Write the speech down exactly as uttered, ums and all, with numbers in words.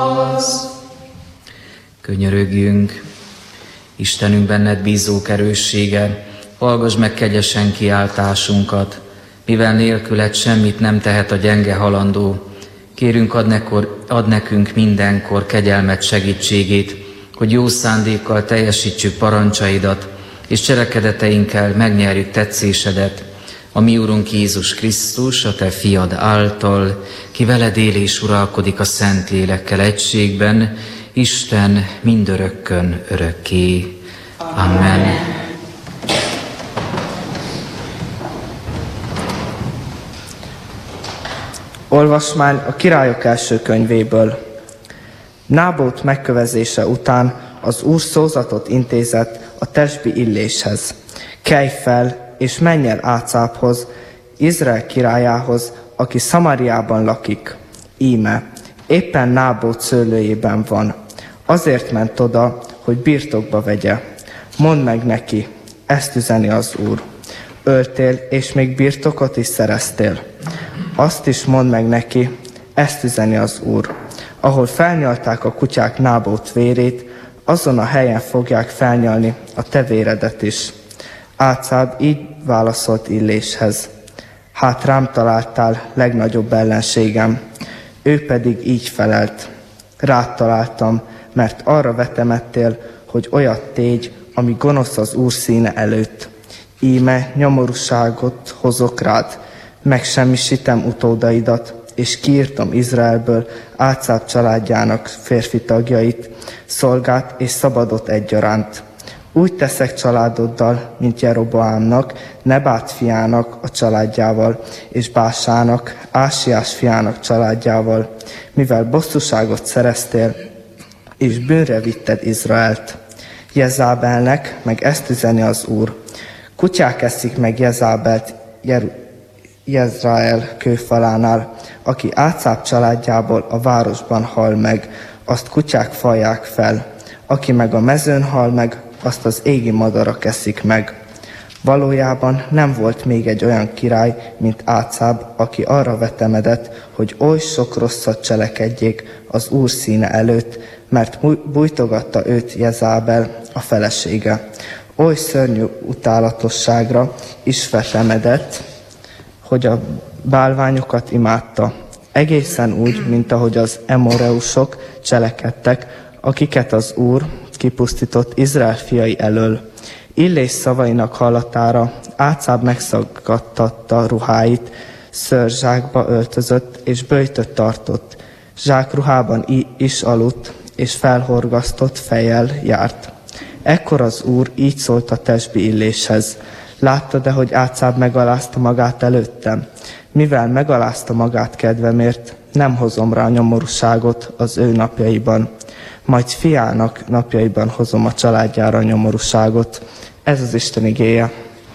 Könyörögjünk. Istenünk, benned bízók erőssége, hallgass meg kegyesen kiáltásunkat, mivel nélküled semmit nem tehet a gyenge halandó. Kérünk, add, nekor, add nekünk mindenkor kegyelmet, segítségét, hogy jó szándékkal teljesítsük parancsaidat, és cselekedeteinkkel megnyerjük tetszésedet. A mi Urunk Jézus Krisztus, a te fiad által, ki veled él és uralkodik a Szentlélekkel egységben, Isten mindörökkön örökké. Amen. Olvasmány a Királyok első könyvéből. Nábót megkövezése után az Úr szózatot intézett a Tesbi Illéshez. Kelj fel, és menj el Ácábhoz, Izrael királyához, aki Szamariában lakik. Íme, éppen Nábót szőlőjében van. Azért ment oda, hogy birtokba vegye. Mondd meg neki, ezt üzeni az Úr. Öltél, és még birtokot is szereztél. Azt is mondd meg neki, ezt üzeni az Úr. Ahol felnyalták a kutyák Nábót vérét, azon a helyen fogják felnyalni a te véredet is. Ácáb így válaszolt Illéshez. Hát rám találtál, legnagyobb ellenségem. Ő pedig így felelt. Rád találtam, mert arra vetemettél, hogy olyat tégy, ami gonosz az Úr színe előtt. Íme nyomorúságot hozok rád, megsemmisítem utódaidat, és kiírtom Izraelből Ácáb családjának férfi tagjait, szolgát és szabadot egyaránt. Úgy teszek családoddal, mint Jeroboámnak, Nebát fiának a családjával, és Básának, Ásiás fiának családjával, mivel bosszúságot szereztél, és bűnre vitted Izraelt. Jezábelnek meg ezt üzeni az Úr. Kutyák eszik meg Jezábelt Jer- Jezrael kőfalánál, aki Ácáb családjából a városban hal meg, azt kutyák falják fel. Aki meg a mezőn hal meg, azt az égi madarak eszik meg. Valójában nem volt még egy olyan király, mint Ácáb, aki arra vetemedett, hogy oly sok rosszat cselekedjék az Úr színe előtt, mert bújtogatta őt Jezábel, a felesége. Oly szörnyű utálatosságra is vetemedett, hogy a bálványokat imádta. Egészen úgy, mint ahogy az emoreusok cselekedtek, akiket az Úr kipusztított Izrael fiai elől. Illés szavainak hallatára Ácáb megszaggattatta ruháit, szőrzsákba öltözött és böjtöt tartott. Zsákruhában is aludt, és felhorgasztott fejjel járt. Ekkor az Úr így szólt a Tesbi Illéshez. Láttad-e, hogy Ácáb megalázta magát előttem? Mivel megalázta magát kedvemért, nem hozom rá a nyomorúságot az ő napjaiban. Majd fiának napjaiban hozom a családjára a nyomorúságot. Ez az Isten igéje.